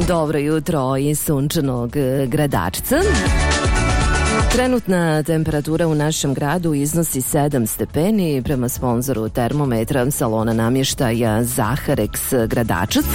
Dobro jutro iz sunčanog Gradačca. Trenutna temperatura u našem gradu iznosi 7 stepeni prema sponzoru termometra salona namještaja Zaharex Gradačac.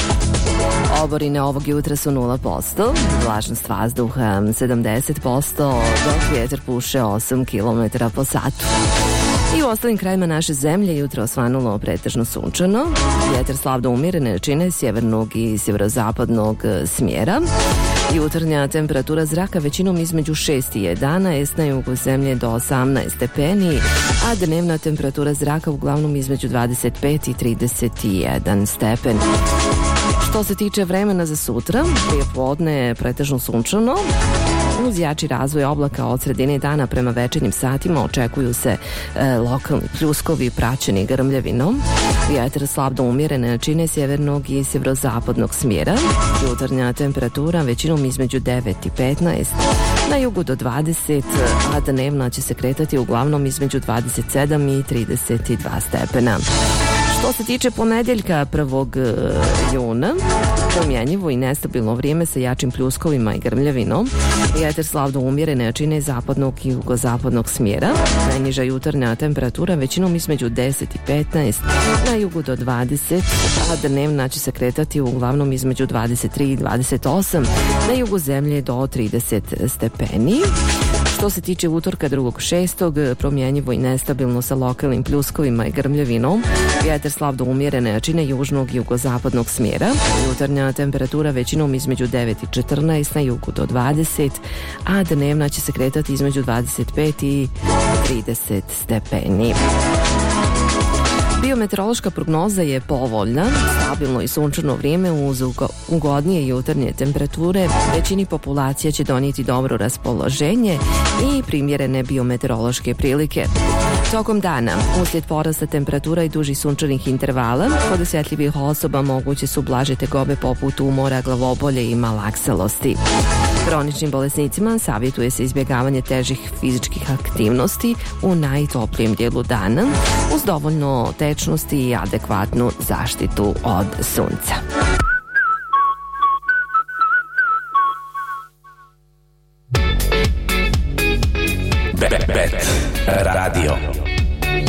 Oborine ovog jutra su 0%, vlažnost vazduha 70%, dok vjetar puše 8 km po satu. I u ostalim krajima naše zemlje jutro osvanulo pretežno sunčano, vjetar slab do umjerene jačine sjevernog i sjeverozapadnog smjera. Jutarnja temperatura zraka većinom između 6 i 11, na jugu zemlje do 18 stepeni, a dnevna temperatura zraka uglavnom između 25 i 31 stepen. Što se tiče vremena za sutra, prije podne je pretežno sunčano. Uz jači razvoj oblaka od sredine dana prema večernjim satima očekuju se lokalni pljuskovi praćeni grmljavinom. Vjetar slab do umjerene jačine sjevernog i sjeverozapadnog smjera. Jutarnja temperatura većinom između 9 i 15, na jugu do 20, a dnevna će se kretati uglavnom između 27 i 32 stepena. Što se tiče ponedjeljka 1. juna, promjenjivo i nestabilno vrijeme sa jačim pljuskovima i grmljavinom. Vjetar slab do umjerene jačine zapadnog i jugozapadnog smjera. Najniža jutarnja temperatura većinom između 10 i 15, na jugu do 20, a dnevna će se kretati uglavnom između 23 i 28, na jugu zemlje do 30 stepeni. Što se tiče utorka 2.6. promjenjivo i nestabilno sa lokalnim pljuskovima i grmljavinom. Vjetar slab do umjerene jačine južnog i jugozapadnog smjera. Jutarnja temperatura većinom između 9 i 14, na jugu do 20, a dnevna će se kretati između 25 i 30 stepeni. Biometeorološka prognoza je povoljna, stabilno i sunčano vrijeme uz ugodnije jutarnje temperature. Većini populacija će donijeti dobro raspoloženje i primjerene biometeorološke prilike. Tokom dana, uslijed porasta temperatura i dužih sunčanih intervala, kod osjetljivih osoba moguće su blaže tegobe poput umora, glavobolje i malakselosti. Kroničnim bolesnicima savjetuje se izbjegavanje težih fizičkih aktivnosti u najtoplijem dijelu dana uz dovoljno tečnosti i adekvatnu zaštitu od sunca. Bet Radio.